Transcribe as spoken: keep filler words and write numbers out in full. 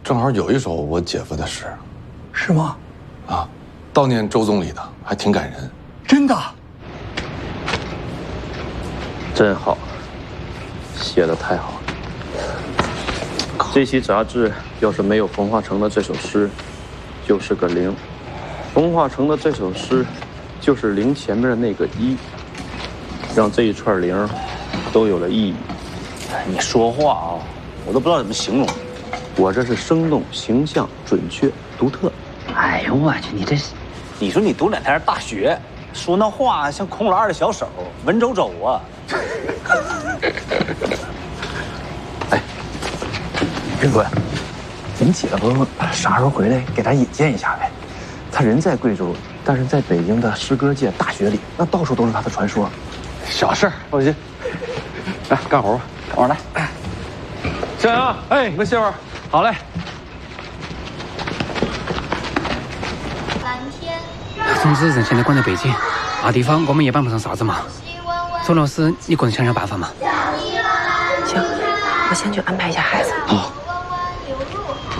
正好有一首我姐夫的诗。 是吗？ 啊，悼念周总理的，还挺感人。 真的？ 真好，写的太好了。这期杂志要是没有冯化成的这首诗，就是个零；冯化成的这首诗，就是零前面的那个一，让这一串零都有了意义。 你说话啊，我都不知道怎么形容。 我这是生动、形象、准确、独特。 哎呦我去，你这是，你说你读两天大学，说那话像孔老二的小手，文绉绉啊。 哎，云哥，你姐夫啥时候回来给他引荐一下呗？他人在贵州，但是在北京的诗歌界、大学里，那到处都是他的传说。 小事儿，放心。来干活吧，干活来。小杨，哎，你们歇会儿。好嘞。 总之，人现在关在北京，那地方我们也帮不上啥子嘛。周老师，你个人想想办法嘛。 行，我先去安排一下孩子。 好。